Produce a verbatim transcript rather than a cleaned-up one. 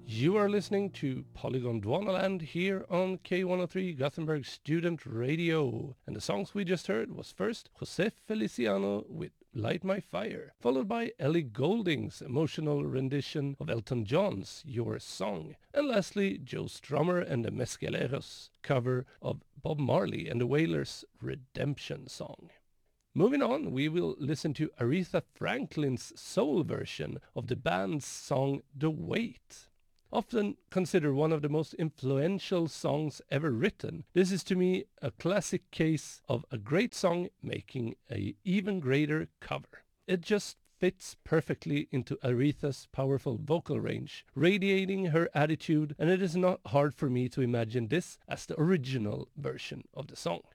You are listening to Polygon Dwanaland here on K one oh three Gothenburg Student Radio. And the songs we just heard was first Jose Feliciano with Light My Fire, followed by Ellie Goulding's emotional rendition of Elton John's Your Song, and lastly Joe Strummer and the Mescaleros cover of Bob Marley and the Wailers' Redemption Song. Moving on, we will listen to Aretha Franklin's soul version of the band's song The Weight. Often considered one of the most influential songs ever written, this is to me a classic case of a great song making an even greater cover. It just fits perfectly into Aretha's powerful vocal range, radiating her attitude, and it is not hard for me to imagine this as the original version of the song.